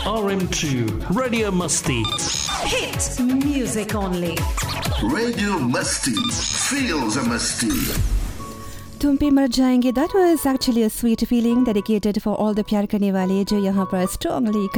RM2 Radio Musti. Hit music only. Radio Musti. Feels a Musti. तुम पे मर जाएंगे. That was actually a sweet feeling dedicated for all the प्यार करने वाले जो यहाँ पर strongly